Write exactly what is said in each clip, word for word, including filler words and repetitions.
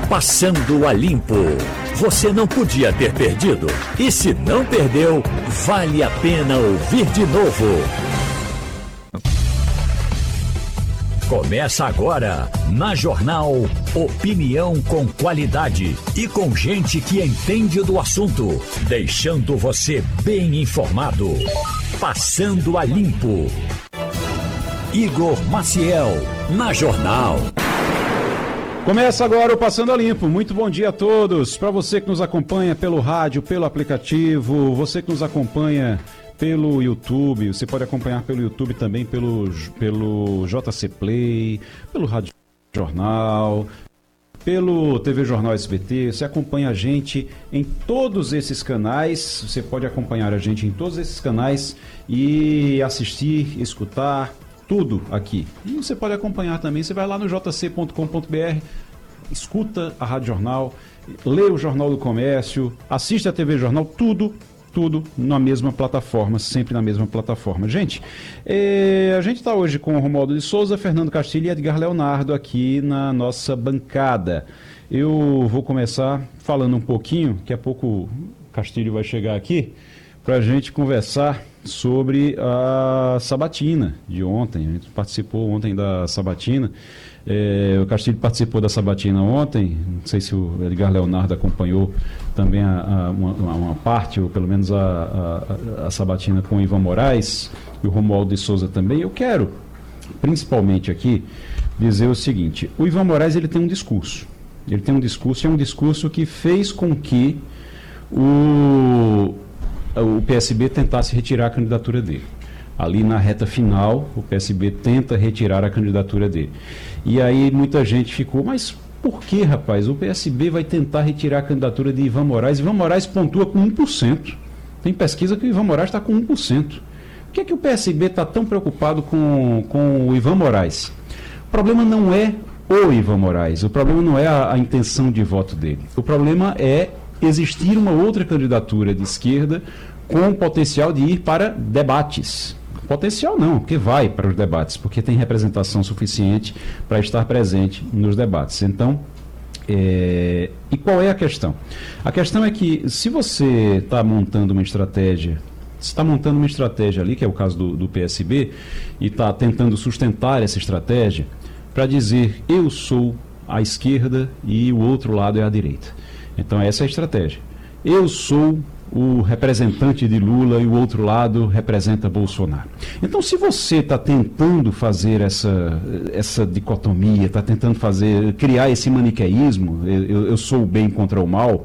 Passando a Limpo. Você não podia ter perdido. E se não perdeu, vale a pena ouvir de novo. Começa agora, na Jornal, opinião com qualidade e com gente que entende do assunto, deixando você bem informado. Passando a Limpo. Igor Maciel, na Jornal. Começa agora o Passando a Limpo. Muito bom dia a todos. Para você que nos acompanha pelo rádio, pelo aplicativo, você que nos acompanha pelo YouTube, você pode acompanhar pelo YouTube também, pelo, pelo J C Play, pelo Rádio Jornal, pelo T V Jornal S B T. Você acompanha a gente em todos esses canais, você pode acompanhar a gente em todos esses canais e assistir, escutar tudo aqui. E você pode acompanhar também, você vai lá no j c ponto com ponto b r, escuta a Rádio Jornal, lê o Jornal do Comércio, assiste a T V Jornal, tudo tudo na mesma plataforma, sempre na mesma plataforma. Gente, é, a gente está hoje com o Romualdo de Souza, Fernando Castilho e Edgar Leonardo aqui na nossa bancada. Eu vou começar falando um pouquinho, daqui a pouco o Castilho vai chegar aqui, para a gente conversar sobre a sabatina de ontem. A gente participou ontem da sabatina. É, o Castilho participou da sabatina ontem, não sei se o Edgar Leonardo acompanhou também a, a, uma, uma parte, ou pelo menos a, a, a sabatina com o Ivan Moraes e o Romualdo de Souza também. Eu quero, principalmente aqui, dizer o seguinte: o Ivan Moraes ele tem um discurso, ele tem um discurso, e é um discurso que fez com que o, o P S B tentasse retirar a candidatura dele. Ali na reta final, o P S B tenta retirar a candidatura dele. E aí muita gente ficou, mas por que, rapaz? O P S B vai tentar retirar a candidatura de Ivan Moraes. Ivan Moraes pontua com um por cento. Tem pesquisa que o Ivan Moraes está com um por cento. Por que, é que o P S B está tão preocupado com, com o Ivan Moraes? O problema não é o Ivan Moraes, o problema não é a, a intenção de voto dele. O problema é existir uma outra candidatura de esquerda com o potencial de ir para debates. Potencial não, porque vai para os debates, porque tem representação suficiente para estar presente nos debates. Então, é... e qual é a questão? A questão é que se você está montando uma estratégia, se está montando uma estratégia ali, que é o caso do, do P S B, e está tentando sustentar essa estratégia para dizer eu sou a esquerda e o outro lado é a direita. Então essa é a estratégia. Eu sou o representante de Lula e o outro lado representa Bolsonaro. Então, se você está tentando fazer essa, essa dicotomia, está tentando fazer, criar esse maniqueísmo, eu, eu sou o bem contra o mal,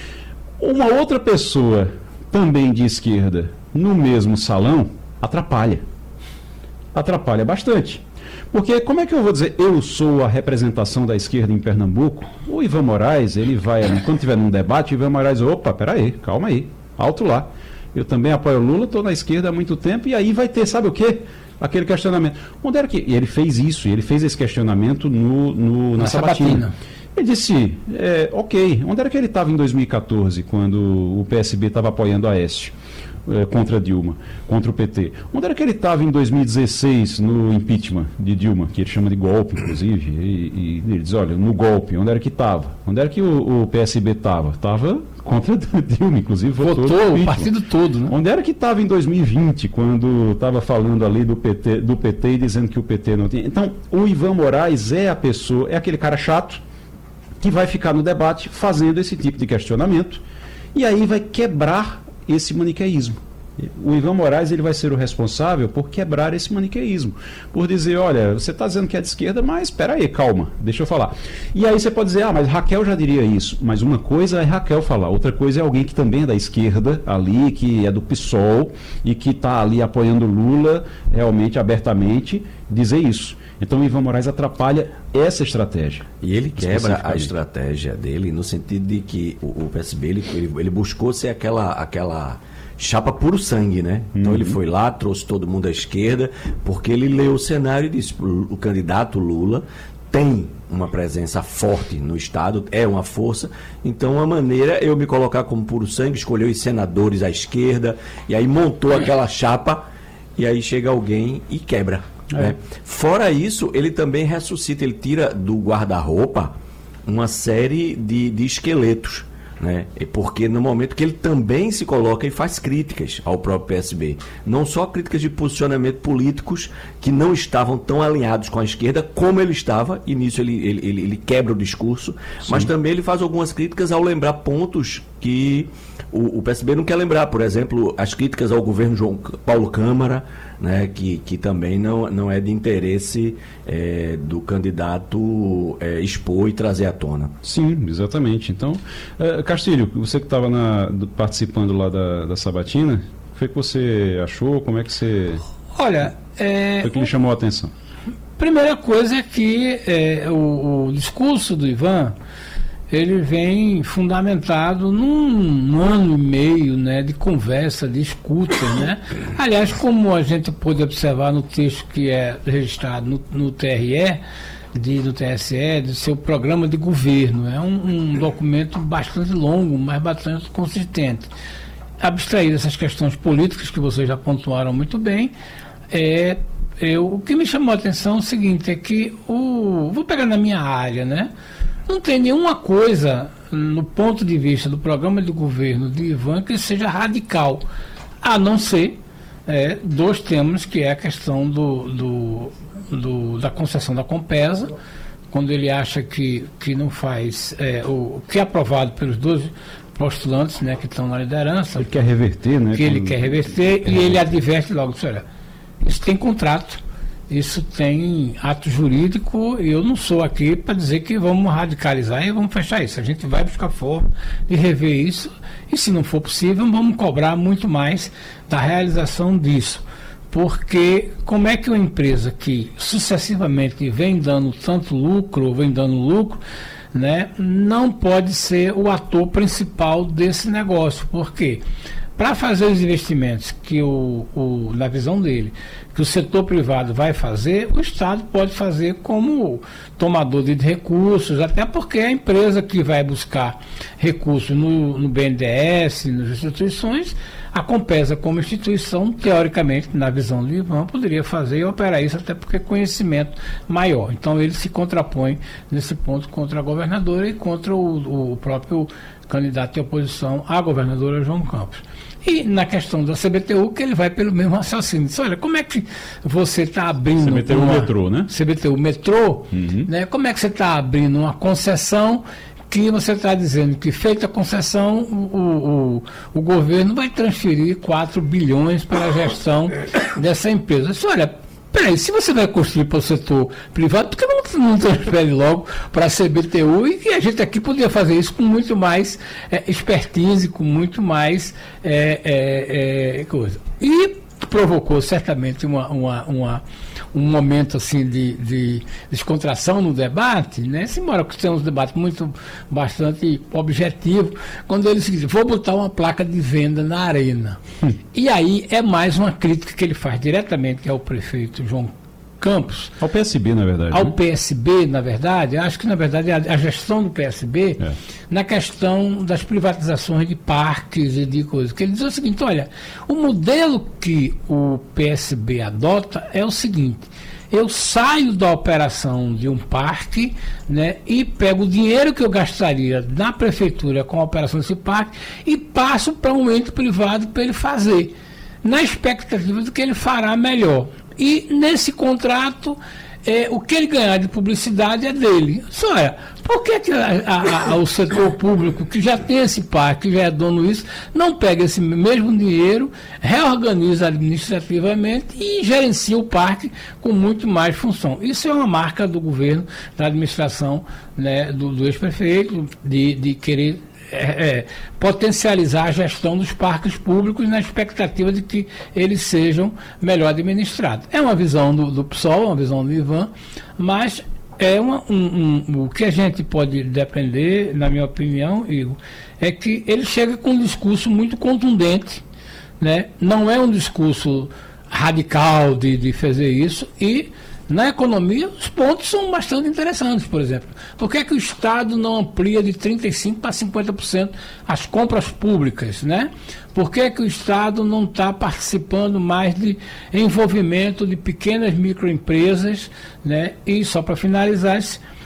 uma outra pessoa também de esquerda no mesmo salão atrapalha. Atrapalha bastante. Porque como é que eu vou dizer eu sou a representação da esquerda em Pernambuco? O Ivan Moraes, ele vai ali, quando tiver num debate, o Ivan Moraes, opa, peraí, calma aí, alto lá. Eu também apoio o Lula, estou na esquerda há muito tempo, e aí vai ter, sabe o quê? Aquele questionamento. Onde era que... E ele fez isso, ele fez esse questionamento no, no, na, na sabatina. sabatina. Ele disse, é, ok, onde era que ele estava em dois mil e quatorze, quando o P S B estava apoiando a Aécio? Contra Dilma, contra o P T. Onde era que ele estava em dois mil e dezesseis no impeachment de Dilma, que ele chama de golpe, inclusive, e, e ele diz, olha, no golpe, onde era que estava? Onde era que o, o P S B estava? Estava contra Dilma, inclusive. Votou, votou o partido todo, né? Onde era que estava em dois mil e vinte, quando estava falando ali do P T, do P T e dizendo que o P T não tinha... Então, o Ivan Moraes é a pessoa, é aquele cara chato que vai ficar no debate fazendo esse tipo de questionamento, e aí vai quebrar esse maniqueísmo. O Ivan Moraes ele vai ser o responsável por quebrar esse maniqueísmo, por dizer, olha, você está dizendo que é de esquerda, mas espera aí, calma, deixa eu falar. E aí você pode dizer, ah, mas Raquel já diria isso. Mas uma coisa é Raquel falar, outra coisa é alguém que também é da esquerda ali, que é do PSOL e que está ali apoiando Lula realmente, abertamente, dizer isso. Então o Ivan Moraes atrapalha essa estratégia. E ele quebra a estratégia dele no sentido de que o, o P S B ele, ele, ele buscou ser aquela, aquela chapa puro sangue, né? Então uhum. ele foi lá, trouxe todo mundo à esquerda, porque ele leu o cenário e disse, o candidato Lula tem uma presença forte no Estado, é uma força, então a maneira é eu me colocar como puro sangue, escolheu os senadores à esquerda, e aí montou aquela chapa, e aí chega alguém e quebra. É. Né? Fora isso, ele também ressuscita, ele tira do guarda-roupa uma série de, de esqueletos. Né? Porque no momento que ele também se coloca e faz críticas ao próprio P S B, não só críticas de posicionamento políticos que não estavam tão alinhados com a esquerda como ele estava, e nisso ele, ele, ele, ele quebra o discurso, Sim. mas também ele faz algumas críticas ao lembrar pontos que o, o P S B não quer lembrar, por exemplo, as críticas ao governo João Paulo Câmara, né, que, que também não, não é de interesse é, do candidato é, expor e trazer à tona. Sim, exatamente. Então, é, Castilho, você que estava participando lá da, da sabatina, o que, que você achou? Como é que você... Olha... É, o que lhe chamou a atenção? Primeira coisa é que é, o, o discurso do Ivan... ele vem fundamentado num ano e meio, né, de conversa, de escuta, né? Aliás, como a gente pôde observar no texto que é registrado no, no T R E, de, no T S E, do seu programa de governo. É um, um documento bastante longo, mas bastante consistente. Abstraído essas questões políticas que vocês já pontuaram muito bem, é, eu, o que me chamou a atenção é o seguinte, é que o... Vou pegar na minha área, né? Não tem nenhuma coisa, no ponto de vista do programa de governo de Ivan, que seja radical, a não ser é, dois temas, que é a questão do, do, do, da concessão da Compesa, quando ele acha que, que não faz é, o que é aprovado pelos dois postulantes, né, que estão na liderança. Ele quer reverter, né? Que ele quer reverter, é. E ele adverte logo, olha, isso tem contrato. Isso tem ato jurídico e eu não sou aqui para dizer que vamos radicalizar e vamos fechar isso. A gente vai buscar forma de rever isso e, se não for possível, vamos cobrar muito mais da realização disso. Porque como é que uma empresa que sucessivamente vem dando tanto lucro, ou vem dando lucro, né, não pode ser o ator principal desse negócio? Por quê? Para fazer os investimentos que, o, o, na visão dele, que o setor privado vai fazer, o Estado pode fazer como tomador de recursos, até porque a empresa que vai buscar recursos no, no B N D E S, nas instituições, a Compesa como instituição, teoricamente, na visão do Ivan, poderia fazer e operar isso, até porque é conhecimento maior. Então ele se contrapõe nesse ponto contra a governadora e contra o, o próprio candidato de oposição à governadora João Campos. E na questão da C B T U, que ele vai pelo mesmo raciocínio. Diz, olha, como é que você está abrindo... C B T U uma, metrô, né? C B T U metrô, uhum. né? Como é que você está abrindo uma concessão que você está dizendo que, feita a concessão, o, o, o governo vai transferir quatro bilhões para a gestão dessa empresa. Diz, olha, peraí, se você vai construir para o setor privado, por que não, não transfere logo para a C B T U? E a gente aqui poderia fazer isso com muito mais é, expertise, com muito mais é, é, é, coisa. E provocou certamente uma, uma, uma, um momento assim de, de descontração no debate, né? Embora que tenha um debate muito, bastante objetivo, quando ele disse, vou botar uma placa de venda na arena. Hum. E aí é mais uma crítica que ele faz diretamente ao prefeito João Campos. Ao P S B, na verdade. Ao né? P S B, na verdade, acho que, na verdade, a, a gestão do P S B, é. na questão das privatizações de parques e de coisas. Que ele diz o seguinte, olha, o modelo que o P S B adota é o seguinte, eu saio da operação de um parque, né, e pego o dinheiro que eu gastaria na prefeitura com a operação desse parque e passo para um ente privado para ele fazer, na expectativa de que ele fará melhor. E nesse contrato, é, o que ele ganhar de publicidade é dele. Só é, por que, que a, a, a, o setor público, que já tem esse parque, que já é dono disso, não pega esse mesmo dinheiro, reorganiza administrativamente e gerencia o parque com muito mais função? Isso é uma marca do governo, da administração, né, do, do ex-prefeito, de, de querer É, é, potencializar a gestão dos parques públicos na expectativa de que eles sejam melhor administrados. É uma visão do, do P SOL, uma visão do Ivan, mas é uma, um, um, o que a gente pode depender, na minha opinião, Igor, é que ele chega com um discurso muito contundente, né? Não é um discurso radical de, de fazer isso, e na economia, os pontos são bastante interessantes, por exemplo. Por que é que o Estado não amplia de trinta e cinco por cento para cinquenta por cento as compras públicas, né? Por que é que o Estado não está participando mais de envolvimento de pequenas microempresas, né? E só para finalizar,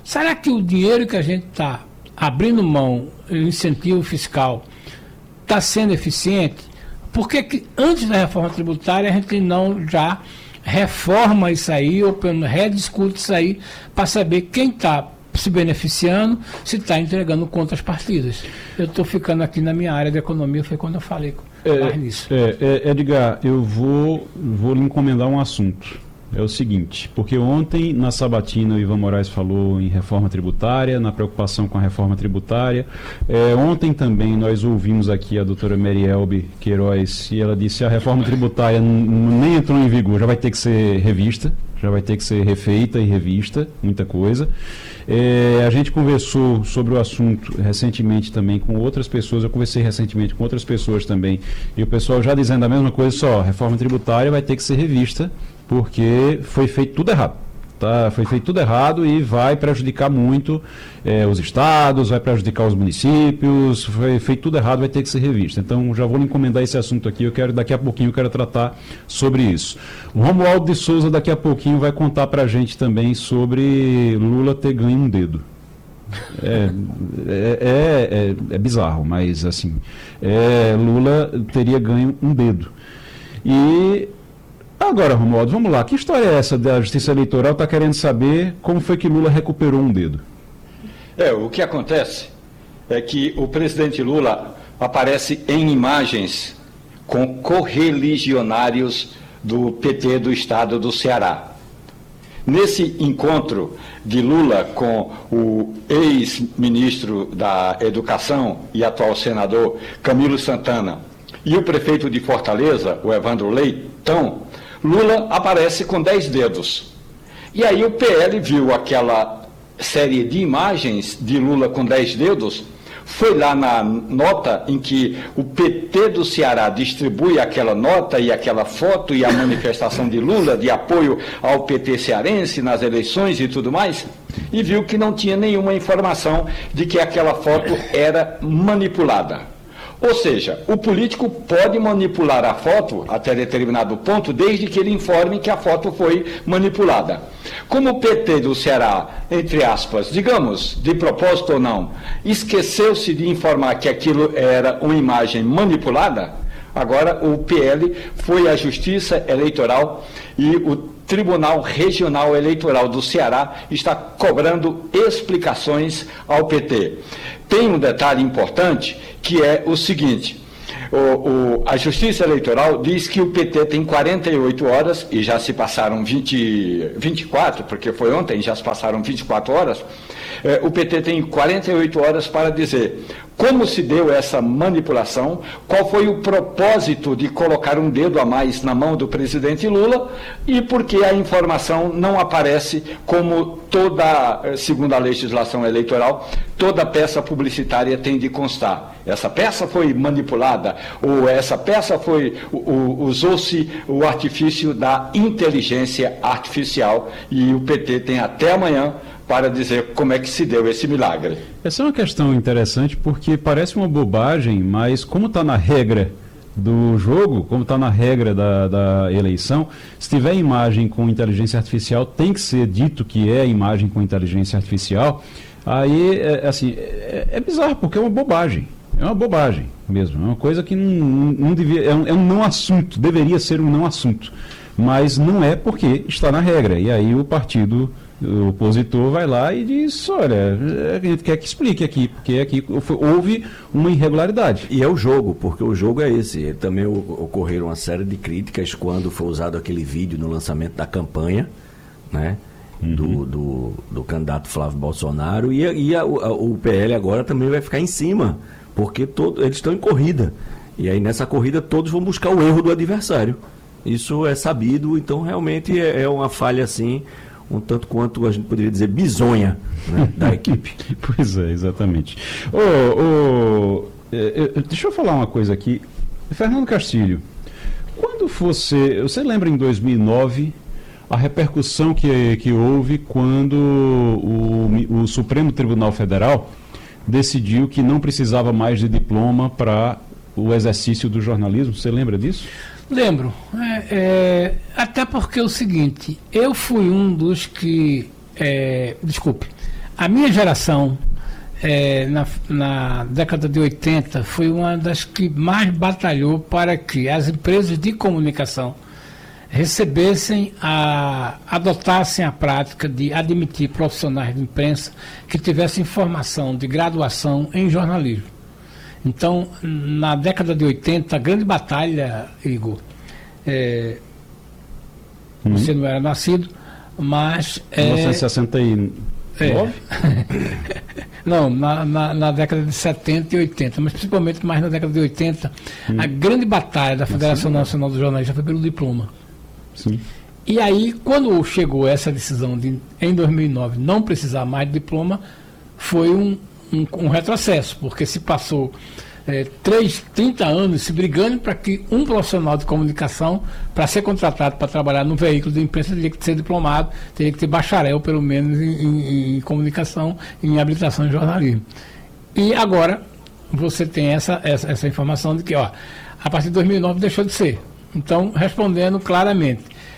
será que o dinheiro que a gente está abrindo mão, o incentivo fiscal, está sendo eficiente? Por que que antes da reforma tributária a gente não já reforma isso aí, ou pelo menos rediscute isso aí, para saber quem está se beneficiando, se está entregando contas partidas? Eu estou ficando aqui na minha área de economia, foi quando eu falei é, mais nisso. É, é, Edgar, eu vou, vou lhe encomendar um assunto. É o seguinte, porque ontem na sabatina o Ivan Moraes falou em reforma tributária, na preocupação com a reforma tributária. É, ontem também nós ouvimos aqui a doutora Merielbe Queiroz e ela disse que a reforma tributária nem entrou em vigor, já vai ter que ser revista, já vai ter que ser refeita e revista, muita coisa. É, a gente conversou sobre o assunto recentemente também com outras pessoas, eu conversei recentemente com outras pessoas também, e o pessoal já dizendo a mesma coisa, só, a reforma tributária vai ter que ser revista, porque foi feito tudo errado. Tá? Foi feito tudo errado e vai prejudicar muito é, os estados, vai prejudicar os municípios, foi feito tudo errado, vai ter que ser revista. Então, já vou lhe encomendar esse assunto aqui, eu quero, daqui a pouquinho eu quero tratar sobre isso. O Romualdo de Souza, daqui a pouquinho, vai contar pra gente também sobre Lula ter ganho um dedo. É, é, é, é, é bizarro, mas assim, é, Lula teria ganho um dedo. E... Agora, Romualdo, vamos lá. Que história é essa da Justiça Eleitoral? Está querendo saber como foi que Lula recuperou um dedo. É, o que acontece é que o presidente Lula aparece em imagens com correligionários do P T do estado do Ceará. Nesse encontro de Lula com o ex-ministro da Educação e atual senador Camilo Santana e o prefeito de Fortaleza, o Evandro Leitão, Lula aparece com dez dedos. E aí o P L viu aquela série de imagens de Lula com dez dedos, foi lá na nota em que o P T do Ceará distribui aquela nota e aquela foto e a manifestação de Lula de apoio ao P T cearense nas eleições e tudo mais, e viu que não tinha nenhuma informação de que aquela foto era manipulada. Ou seja, o político pode manipular a foto até determinado ponto, desde que ele informe que a foto foi manipulada. Como o P T do Ceará, entre aspas, digamos, de propósito ou não, esqueceu-se de informar que aquilo era uma imagem manipulada, agora o P L foi à Justiça Eleitoral e o Tribunal Regional Eleitoral do Ceará está cobrando explicações ao P T. Tem um detalhe importante, que é o seguinte: o, o, a Justiça Eleitoral diz que o P T tem quarenta e oito horas, e já se passaram vinte, vinte e quatro, porque foi ontem, já se passaram vinte e quatro horas, eh, o P T tem quarenta e oito horas para dizer como se deu essa manipulação, qual foi o propósito de colocar um dedo a mais na mão do presidente Lula e por que a informação não aparece como toda, segundo a legislação eleitoral, toda peça publicitária tem de constar. Essa peça foi manipulada, ou essa peça foi, usou-se o artifício da inteligência artificial, e o P T tem até amanhã para dizer como é que se deu esse milagre. Essa é uma questão interessante porque parece uma bobagem, mas como está na regra do jogo, como está na regra da, da eleição, se tiver imagem com inteligência artificial, tem que ser dito que é imagem com inteligência artificial. Aí, é, assim, é, é bizarro porque é uma bobagem. É uma bobagem mesmo. É uma coisa que não, não, não devia, é um, é um não assunto, deveria ser um não assunto. Mas não é porque está na regra. E aí o partido, o opositor, vai lá e diz: olha, a gente quer que explique aqui, porque aqui houve uma irregularidade. E é o jogo, porque o jogo é esse. Também ocorreram uma série de críticas quando foi usado aquele vídeo no lançamento da campanha, né? Uhum. Do, do, do candidato Flávio Bolsonaro. E, e a, a, o P L agora também vai ficar em cima, porque todo, eles estão em corrida. E aí nessa corrida todos vão buscar o erro do adversário. Isso é sabido, então realmente é, é uma falha assim, um tanto quanto a gente poderia dizer bizonha, né, da equipe. Pois é, exatamente. Oh, oh, é, é, deixa eu falar uma coisa aqui. Fernando Castilho, quando você, você lembra em dois mil e nove a repercussão que, que houve quando o, o Supremo Tribunal Federal decidiu que não precisava mais de diploma para o exercício do jornalismo? Você lembra disso? Lembro. É, é, até porque é o seguinte, eu fui um dos que, é, desculpe, A minha geração, é, na, na década de oitenta, foi uma das que mais batalhou para que as empresas de comunicação recebessem, a, adotassem a prática de admitir profissionais de imprensa que tivessem formação de graduação em jornalismo. Então, na década de oitenta, a grande batalha, Igor, é, hum. você não era nascido, mas... mil novecentos e sessenta e nove? É, não, na, na, na década de setenta e oitenta, mas principalmente mais na década de oitenta, hum. a grande batalha da Federação Sim. Nacional dos Jornalistas foi pelo diploma. Sim. E aí, quando chegou essa decisão de, em dois mil e nove, não precisar mais de diploma, foi um, um, um retrocesso, porque se passou é, três, trinta anos se brigando para que um profissional de comunicação, para ser contratado para trabalhar no veículo de imprensa, teria que ser diplomado, teria que ter bacharel, pelo menos, em, em, em comunicação, em habilitação em jornalismo. E agora, você tem essa, essa, essa informação de que, ó, a partir de dois mil e nove deixou de ser. Então, respondendo claramente,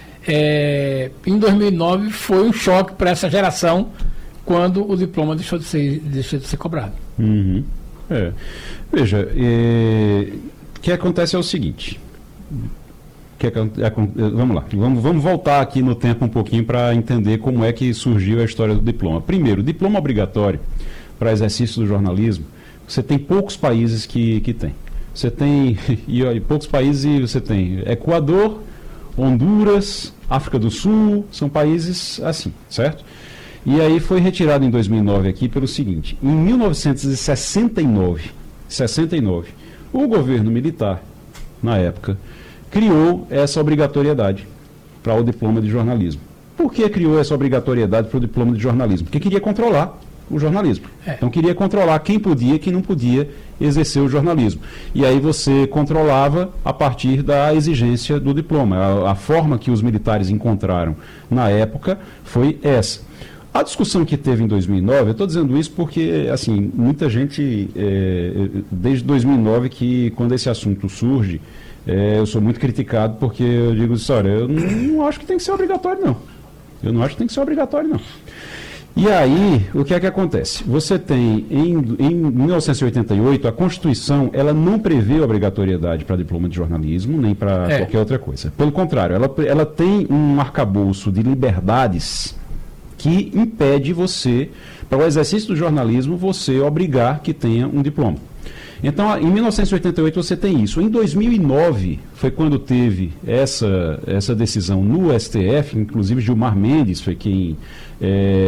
é, em dois mil e nove foi um choque para essa geração quando o diploma deixou de ser, deixou de ser cobrado. Uhum. É. Veja, é, o que acontece é o seguinte, que é, é, vamos lá, vamos, vamos voltar aqui no tempo um pouquinho para entender como é que surgiu a história do diploma. Primeiro, o diploma obrigatório para exercício do jornalismo, você tem poucos países que, que tem. Você tem, e ó, poucos países você tem Equador, Honduras, África do Sul, são países assim, certo? E aí foi retirado em dois mil e nove aqui pelo seguinte, em mil novecentos e sessenta e nove, sessenta e nove, o governo militar, na época, criou essa obrigatoriedade para o diploma de jornalismo. Por que criou essa obrigatoriedade para o diploma de jornalismo? Porque queria controlar o jornalismo. É. Então queria controlar quem podia e quem não podia exercer o jornalismo. E aí você controlava a partir da exigência do diploma. A, a forma que os militares encontraram na época foi essa. A discussão que teve em dois mil e nove, eu estou dizendo isso porque, assim, muita gente, é, desde dois mil e nove, que quando esse assunto surge, é, eu sou muito criticado porque eu digo, olha, eu não, não acho que tem que ser obrigatório, não. Eu não acho que tem que ser obrigatório, não. E aí, o que é que acontece? Você tem, em, em mil novecentos e oitenta e oito, a Constituição, ela não prevê obrigatoriedade para diploma de jornalismo, nem para é. qualquer outra coisa. Pelo contrário, ela, ela tem um arcabouço de liberdades que impede você, para o exercício do jornalismo, você obrigar que tenha um diploma. Então, em mil novecentos e oitenta e oito você tem isso. Em dois mil e nove foi quando teve essa, essa decisão no S T F, inclusive Gilmar Mendes foi quem... É,